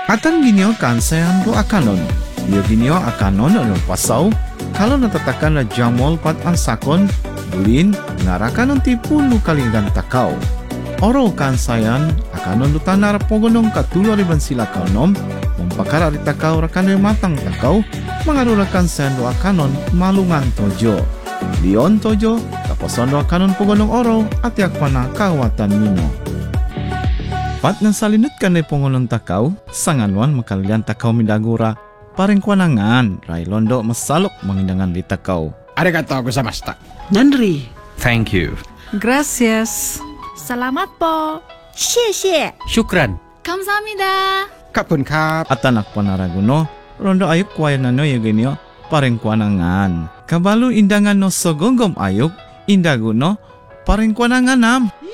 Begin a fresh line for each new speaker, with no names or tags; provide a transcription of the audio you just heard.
Atan ginyo kansayan do akanon. Iyo ginyo akanon ano pasaw. Kalau natatakan na jamol pat ang sakon, bulin, ngarakan ng tipulu kalinggan takaw. Oro kansayan, akanon lutanar pogonong katuloriban sila kaunom, mampakarari takaw rakan matang takaw, mangarurakan sen do akanon malungan tojo. Lion tojo, kaposon do akanon pogonong oro, at yakwana kawatan nino. Pat ng salinut kan pongolong takaw, sanganwan makalian takaw midagura, pareng kwanangan, ray londo masalok mangindangan di takaw.
Arigatou gozaimashita.
Nanri.
Thank you.
Gracias.
Salamat po. 谢谢.
Syukran.
감사합니다.
Kapun kap.
At anak panaraguno, rondo ayuk kwaya na no yuginyo, pareng kwanangan. Kabalo indangan no sogonggom ayuk, indaguno, pareng kwanangan nam.